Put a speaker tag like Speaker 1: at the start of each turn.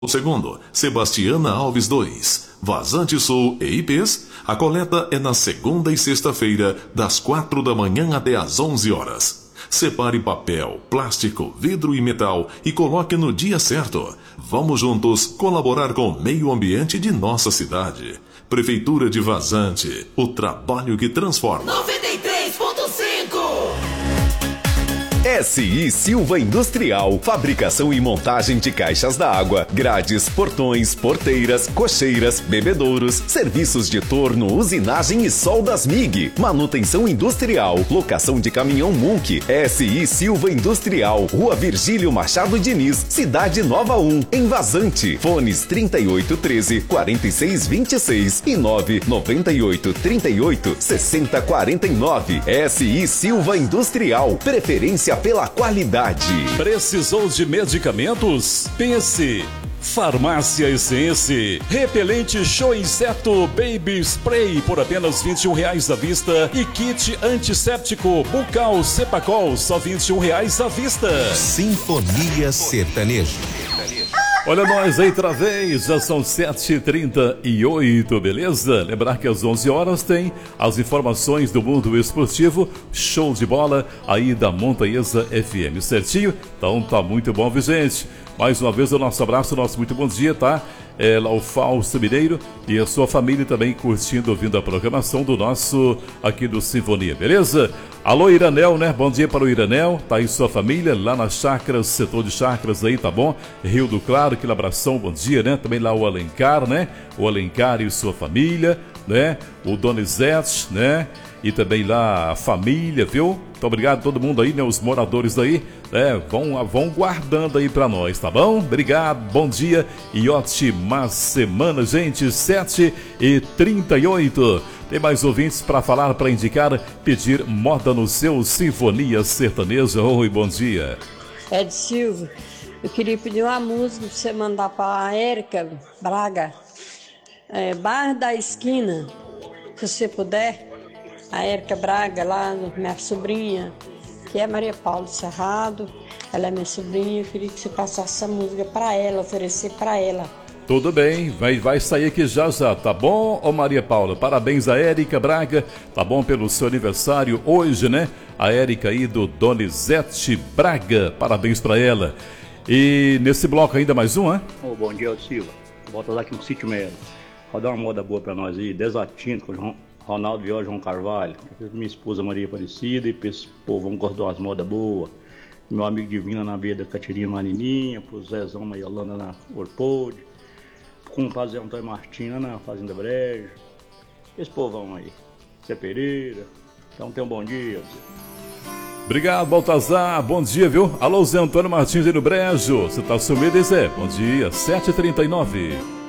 Speaker 1: O segundo, Sebastiana Alves 2, Vazante Sul e IPs, a coleta é na segunda e sexta-feira, das 4 da manhã até às 11 horas. Separe papel, plástico, vidro e metal e coloque no dia certo. Vamos juntos colaborar com o meio ambiente de nossa cidade. Prefeitura de Vazante, o trabalho que transforma.
Speaker 2: 93.5
Speaker 3: SI Silva Industrial, fabricação e montagem de caixas d'água, grades, portões, porteiras, cocheiras, bebedouros, serviços de torno, usinagem e soldas MIG, manutenção industrial, locação de caminhão Munk. SI Silva Industrial, Rua Virgílio Machado Diniz, Cidade Nova 1, em Vazante. Fones 3813-4626 e 99838-6049. SI Silva Industrial, preferência pela qualidade.
Speaker 4: Precisou de medicamentos? Pense. Farmácia Essence, repelente show inseto Baby Spray por apenas R$21 à vista e kit antisséptico bucal Cepacol só R$21 à vista.
Speaker 5: Sinfonia Sertaneja.
Speaker 4: Olha nós aí outra vez, já são 7h38, beleza? Lembrar que às 11 horas tem as informações do mundo esportivo, show de bola aí da Montanhesa FM, certinho? Então tá muito bom, viu, gente? Mais uma vez o nosso abraço, nosso muito bom dia, tá? Lá o Fausto Mineiro e a sua família também curtindo, ouvindo a programação do nosso aqui do Sinfonia, beleza? Alô Iranel, né? Bom dia para o Iranel, tá aí sua família lá nas chácaras, setor de chácaras aí, tá bom? Rio do Claro, aquele abração, bom dia, né? Também lá o Alencar, né? O Alencar e sua família, né? O Donizete, né? E também lá a família, viu? Muito obrigado a todo mundo aí, né? Os moradores aí, né? Vão guardando aí pra nós, tá bom? Obrigado, bom dia e ótima semana, gente. 7h38. Tem mais ouvintes para falar, para indicar, pedir moda no seu Sinfonia Sertaneja. Oi, bom dia.
Speaker 6: Ed Silva, eu queria pedir uma música para você mandar para a Érica Braga, Bar da Esquina, se você puder. A Érica Braga, lá, minha sobrinha, que é Maria Paula Cerrado, ela é minha sobrinha, eu queria que você passasse essa música para ela, oferecer para ela.
Speaker 4: Tudo bem, vai sair aqui já, tá bom, ô Maria Paula? Parabéns a Érica Braga, tá bom pelo seu aniversário hoje, né? A Érica aí do Donizete Braga, parabéns para ela. E nesse bloco ainda mais um, hein?
Speaker 7: Bom dia, Silva. Volta lá aqui no Sítio Melo. Pode dar uma moda boa para nós aí, Desatino com o Ronaldo Viola, João Carvalho, minha esposa Maria Aparecida e esse povo, vamos guardar umas modas boas. Meu amigo Divina na beira da Catirina Marininha, pro Zezão na Yolanda na Orpode, com o Padre Antônio Martina na Fazenda Brejo. Esse povão aí, Zé Pereira. Então tenha um bom dia.
Speaker 4: Obrigado, Baltazar, bom dia, viu? Alô, Zé Antônio Martins aí no Brejo, você tá sumido, hein, Zé? Bom dia, 7h39.